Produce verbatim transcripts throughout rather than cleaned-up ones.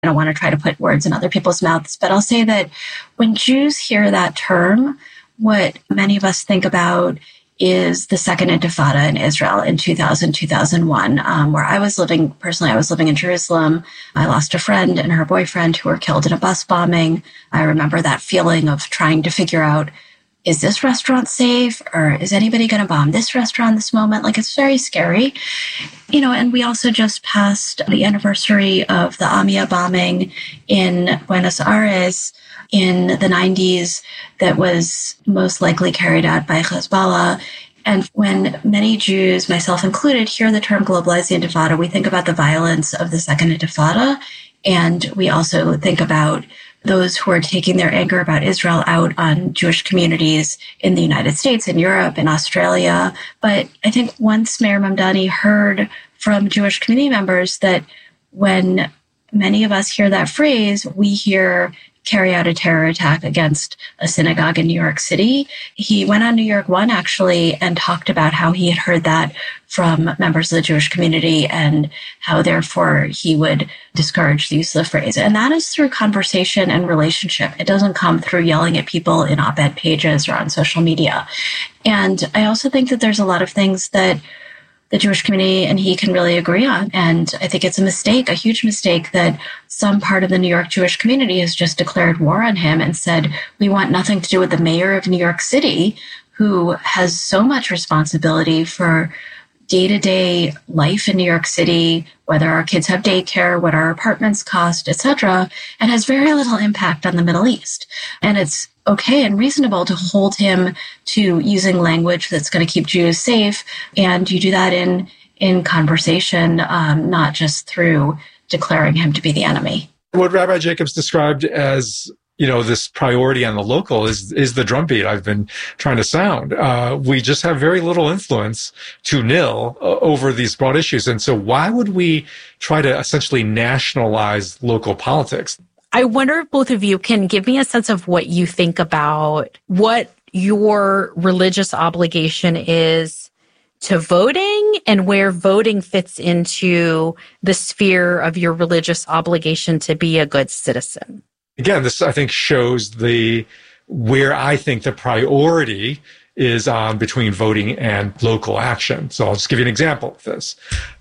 I don't want to try to put words in other people's mouths, but I'll say that when Jews hear that term, what many of us think about is the Second Intifada in Israel in two thousand, two thousand one, um, where I was living, personally, I was living in Jerusalem. I lost a friend and her boyfriend who were killed in a bus bombing. I remember that feeling of trying to figure out, is this restaurant safe, or is anybody going to bomb this restaurant this moment? Like, it's very scary. You know, and we also just passed the anniversary of the Amia bombing in Buenos Aires in the nineties that was most likely carried out by Hezbollah. And when many Jews, myself included, hear the term globalized intifada, we think about the violence of the Second Intifada. And we also think about those who are taking their anger about Israel out on Jewish communities in the United States, in Europe, in Australia. But I think once Mayor Mamdani heard from Jewish community members that when many of us hear that phrase, we hear carry out a terror attack against a synagogue in New York City. He went on New York One, actually, and talked about how he had heard that from members of the Jewish community and how, therefore, he would discourage the use of the phrase. And that is through conversation and relationship. It doesn't come through yelling at people in op-ed pages or on social media. And I also think that there's a lot of things that the Jewish community and he can really agree on. And I think it's a mistake, a huge mistake, that some part of the New York Jewish community has just declared war on him and said, we want nothing to do with the mayor of New York City, who has so much responsibility for day-to-day life in New York City, whether our kids have daycare, what our apartments cost, et cetera, and has very little impact on the Middle East. And it's okay and reasonable to hold him to using language that's going to keep Jews safe. And you do that in, in conversation, um, not just through declaring him to be the enemy. What Rabbi Jacobs described as, you know, this priority on the local is is the drumbeat I've been trying to sound. Uh, we just have very little influence to nil uh, over these broad issues. And so why would we try to essentially nationalize local politics? I wonder if both of you can give me a sense of what you think about what your religious obligation is to voting and where voting fits into the sphere of your religious obligation to be a good citizen. Again, this, I think, shows the where I think the priority is on between voting and local action. So I'll just give you an example of this.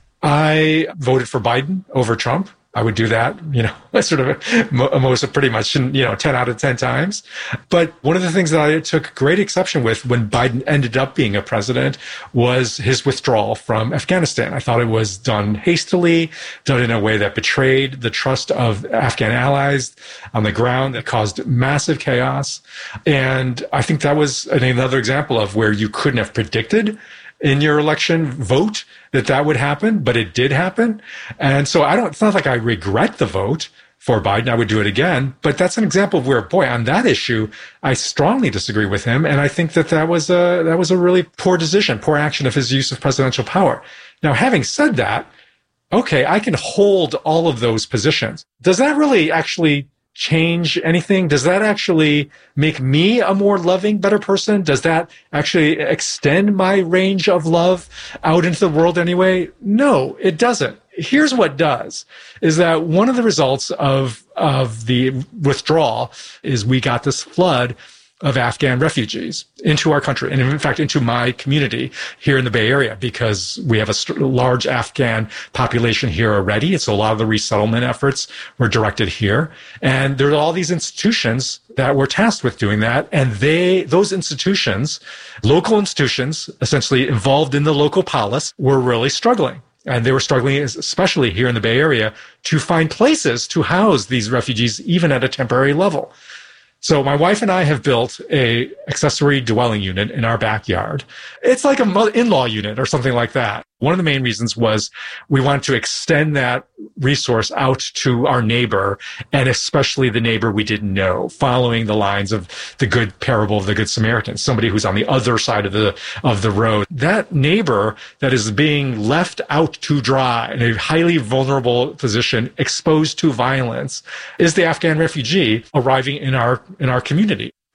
I voted for Biden over Trump. I would do that, you know, sort of most pretty much, you know, ten out of ten times. But one of the things that I took great exception with when Biden ended up being a president was his withdrawal from Afghanistan. I thought it was done hastily, done in a way that betrayed the trust of Afghan allies on the ground, that caused massive chaos. And I think that was another example of where you couldn't have predicted in your election vote that that would happen, but it did happen. And so I don't, it's not like I regret the vote for Biden. I would do it again, but that's an example of where, boy, on that issue, I strongly disagree with him. And I think that that was a, that was a really poor decision, poor action of his use of presidential power. Now, having said that, okay, I can hold all of those positions. Does that really actually change anything? Does that actually make me a more loving, better person? Does that actually extend my range of love out into the world anyway? No, it doesn't. Here's what does, is that one of the results of, of the withdrawal is we got this flood of Afghan refugees into our country, and in fact, into my community here in the Bay Area, because we have a st- large Afghan population here already. It's a lot of the resettlement efforts were directed here. And there are all these institutions that were tasked with doing that. And they, those institutions, local institutions, essentially involved in the local polis, were really struggling. And they were struggling, especially here in the Bay Area, to find places to house these refugees, even at a temporary level. So my wife and I have built a accessory dwelling unit in our backyard. It's like a in-law unit or something like that. One of the main reasons was we wanted to extend that resource out to our neighbor, and especially the neighbor we didn't know, following the lines of the good parable of the Good Samaritan, somebody who's on the other side of the of the road. That neighbor that is being left out to dry in a highly vulnerable position, exposed to violence, is the Afghan refugee arriving in our in our community.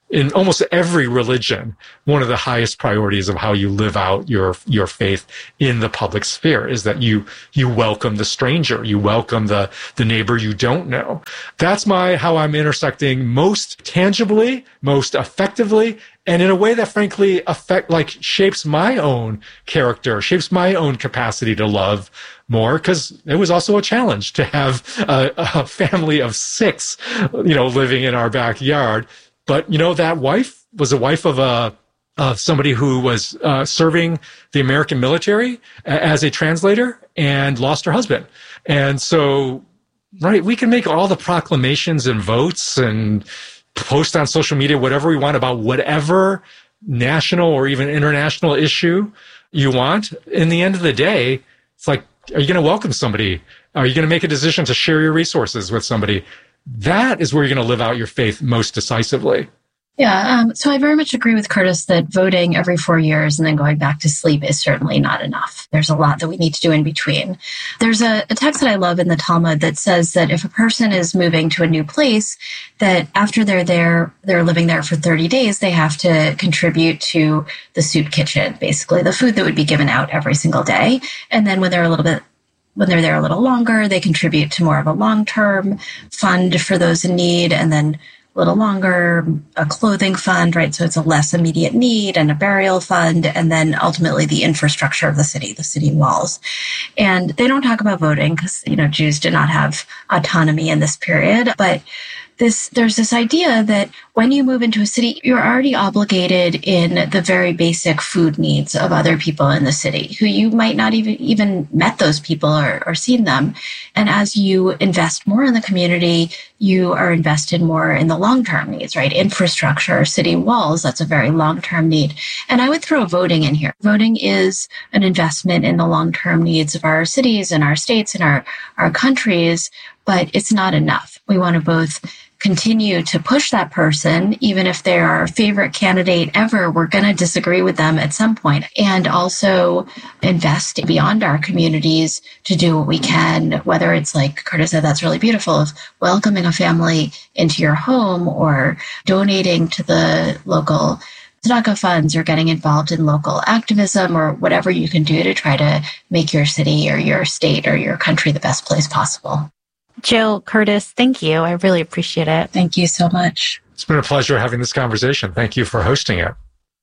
in almost every religion, one of the highest priorities of how you live out your your faith in the public sphere is that you you welcome the stranger, you welcome the the neighbor you don't know. That's my how I'm intersecting most tangibly, most effectively, and in a way that frankly affect like shapes my own character, shapes my own capacity to love more, because it was also a challenge to have a, a family of six, you know, living in our backyard. But, you know, that wife was a wife of a, of somebody who was uh, serving the American military as a translator and lost her husband. And so, right, we can make all the proclamations and votes and post on social media, whatever we want about whatever national or even international issue you want. In the end of the day, it's like, are you going to welcome somebody? Are you going to make a decision to share your resources with somebody? That is where you're going to live out your faith most decisively. Yeah, um, so I very much agree with Curtis that voting every four years and then going back to sleep is certainly not enough. There's a lot that we need to do in between. There's a, a text that I love in the Talmud that says that if a person is moving to a new place, that after they're there, they're living there for thirty days, they have to contribute to the soup kitchen, basically the food that would be given out every single day. And then when they're a little bit When they're there a little longer, they contribute to more of a long-term fund for those in need, and then a little longer, a clothing fund, right? So it's a less immediate need, and a burial fund, and then ultimately the infrastructure of the city, the city walls. And they don't talk about voting because, you know, Jews did not have autonomy in this period, but This, there's this idea that when you move into a city, you're already obligated in the very basic food needs of other people in the city who you might not even, even met those people or, or seen them. And as you invest more in the community, you are invested more in the long-term needs, right? Infrastructure, city walls, that's a very long-term need. And I would throw voting in here. Voting is an investment in the long-term needs of our cities and our states and our, our countries, but it's not enough. We want to both continue to push that person, even if they're our favorite candidate ever, we're going to disagree with them at some point, and also invest beyond our communities to do what we can, whether it's like Curtis said, that's really beautiful, of welcoming a family into your home or donating to the local tzedakah funds or getting involved in local activism or whatever you can do to try to make your city or your state or your country the best place possible. Jill, Curtis, thank you. I really appreciate it. Thank you so much. It's been a pleasure having this conversation. Thank you for hosting it.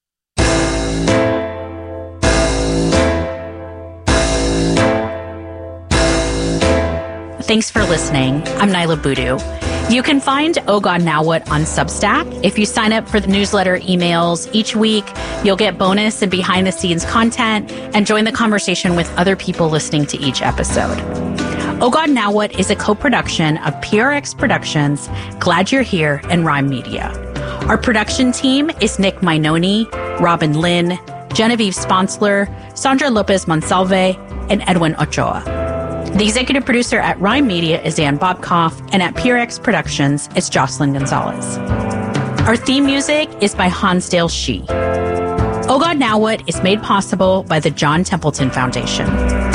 Thanks for listening. I'm Nyla Boodoo. You can find Oh God Now What on Substack. If you sign up for the newsletter emails each week, you'll get bonus and behind the scenes content and join the conversation with other people listening to each episode. Oh God Now What is a co-production of P R X Productions, Glad You're Here, and Rhyme Media. Our production team is Nick Minoni, Robin Lynn, Genevieve Sponsler, Sandra Lopez Monsalve, and Edwin Ochoa. The executive producer at Rhyme Media is Dan Bobkoff, and at P R X Productions, it's Jocelyn Gonzalez. Our theme music is by Hansdale Shee. Oh God Now What is made possible by the John Templeton Foundation.